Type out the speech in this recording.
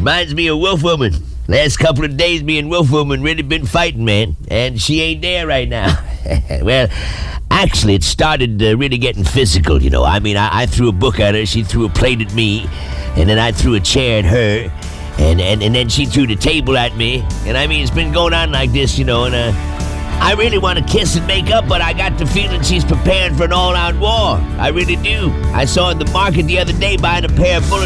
Reminds me of Wolf Woman. Last couple of days, me and Wolf Woman really been fighting, man. And she ain't there right now. Well, actually, it started really getting physical, you know. I mean, I threw a book at her, she threw a plate at me, and then I threw a chair at her, and then she threw the table at me. And I mean, it's been going on like this, you know, and I really want to kiss and make up, but I got the feeling she's preparing for an all-out war. I really do. I saw in the market the other day buying a pair of bulletproof